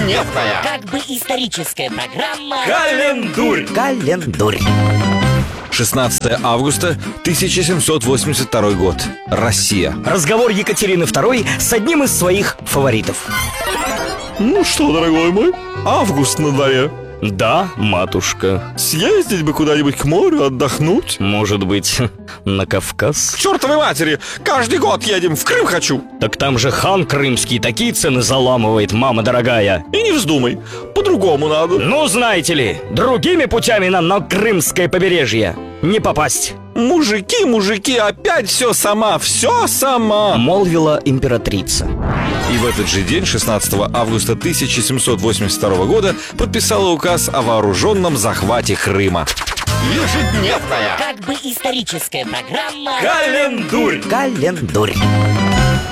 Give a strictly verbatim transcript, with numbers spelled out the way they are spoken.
Ежедневная. Как бы историческая программа. Календурь. Календурь. шестнадцатое августа тысяча семьсот восемьдесят второй год. Россия. Разговор Екатерины второй с одним из своих фаворитов. Ну что, дорогой мой, август на дворе. Да, матушка. Съездить бы куда-нибудь к морю, отдохнуть. Может быть, на Кавказ? К чертовой матери, каждый год едем, в Крым хочу. Так там же хан крымский такие цены заламывает, мама дорогая. И не вздумай, по-другому надо. Ну, знаете ли, другими путями нам на крымское побережье не попасть. Мужики, мужики, опять все сама, все сама. Молвила императрица. И в этот же день, шестнадцатого августа тысяча семьсот восемьдесят второго года, подписала указ о вооруженном захвате Крыма. Ежедневная. Как бы историческая программа. Календурь. Календурь.